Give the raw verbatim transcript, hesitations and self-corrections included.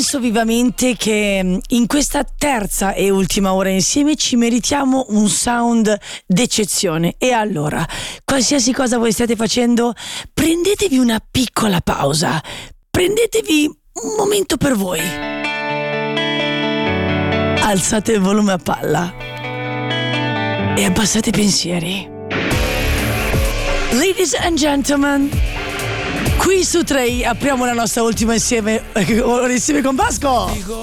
penso vivamente che in questa terza e ultima ora insieme ci meritiamo un sound d'eccezione. E allora, qualsiasi cosa voi stiate facendo, prendetevi una piccola pausa, prendetevi un momento per voi, alzate il volume a palla e abbassate i pensieri. Ladies and gentlemen, qui su tre apriamo la nostra ultima insieme, ora insieme con Vasco.